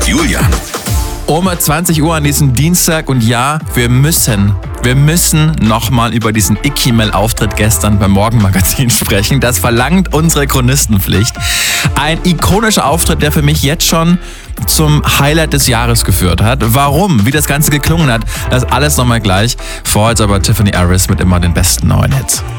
Julian. Um 20 Uhr an diesem Dienstag und ja, wir müssen nochmal über diesen Icky-Mail-Auftritt gestern beim Morgenmagazin sprechen. Das verlangt unsere Chronistenpflicht. Ein ikonischer Auftritt, der für mich jetzt schon zum Highlight des Jahres geführt hat. Warum? Wie das Ganze geklungen hat, das alles nochmal gleich. Vorher jetzt aber Tiffany Harris mit immer den besten neuen Hits.